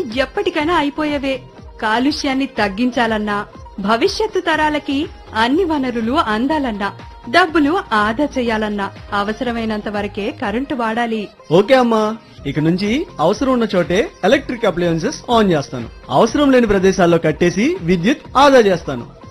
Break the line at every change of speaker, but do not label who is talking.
ఎప్పటికైనా అయిపోయేవే. కాలుష్యాన్ని తగ్గించాలన్నా, భవిష్యత్తు తరాలకి అన్ని వనరులు అందాలన్నా, డబ్బులు ఆదా చేయాలన్నా అవసరమైనంత వరకే కరెంటు వాడాలి.
ఓకే అమ్మా, ఇక నుంచి అవసరం ఉన్న చోటే ఎలక్ట్రిక్ అప్లయన్సెస్ ఆన్ చేస్తాను. అవసరం లేని ప్రదేశాల్లో కట్టేసి విద్యుత్ ఆదా చేస్తాను.